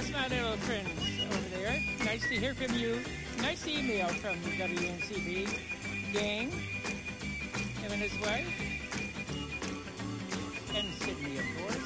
Yes, my little friends over there. Nice to hear from you. Nice email from the WNCB gang. Him and his wife. And Sydney, of course.